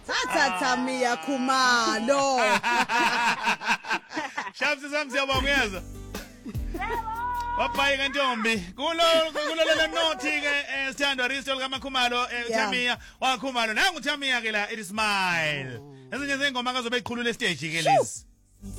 Thatha Tamiya Khumalo. Shamsi sami siyabonga uyeza. Waphayi kantombi kulo nothi ke sithandwa Risto kaMakhumalo Tamiya waKhumalo nangu Tamiya ke la it is smile ezinye zengoma kazobe iqhulule stage ke lezi